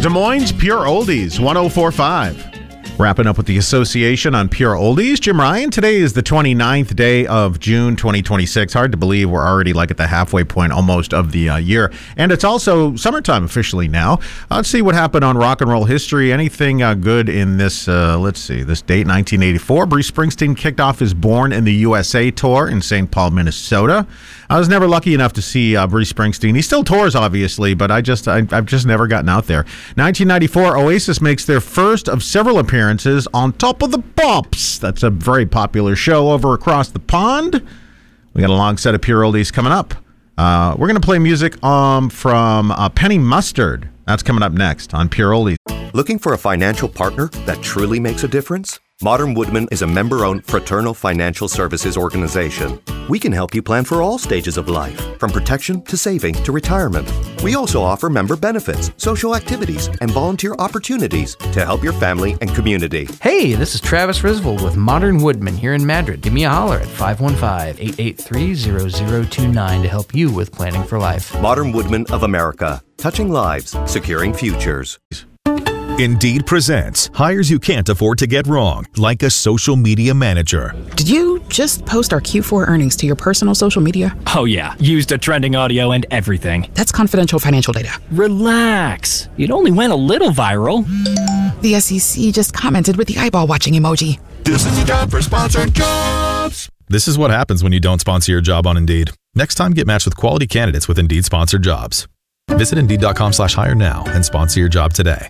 Des Moines Pure Oldies, 104.5. Wrapping up with the association on Pure Oldies. Jim Ryan, today is the 29th day of June 2026. Hard to believe we're already like at the halfway point almost of the year. And it's also summertime officially now. Let's see what happened on rock and roll history. Anything good in this, this date, 1984. Bruce Springsteen kicked off his Born in the USA tour in St. Paul, Minnesota. I was never lucky enough to see Bruce Springsteen. He still tours, obviously, but I've just never gotten out there. 1994, Oasis makes their first of several appearances on Top of the Pops. That's a very popular show over across the pond. We got a long set of Pure Oldies coming up. We're going to play music from Penny Mustard. That's coming up next on Pure Oldies. Looking for a financial partner that truly makes a difference? Modern Woodmen is a member-owned fraternal financial services organization. We can help you plan for all stages of life, from protection to saving to retirement. We also offer member benefits, social activities, and volunteer opportunities to help your family and community. Hey, this is Travis Risvold with Modern Woodmen here in Madrid. Give me a holler at 515-883-0029 to help you with planning for life. Modern Woodmen of America. Touching lives, securing futures. Indeed presents hires you can't afford to get wrong, like a social media manager. Did you just post our Q4 earnings to your personal social media? Oh yeah, used a trending audio and everything. That's confidential financial data. Relax. It only went a little viral. The SEC just commented with the eyeball watching emoji. This is your job for sponsored jobs. This is what happens when you don't sponsor your job on Indeed. Next time, get matched with quality candidates with Indeed sponsored jobs. Visit Indeed.com/hire now and sponsor your job today.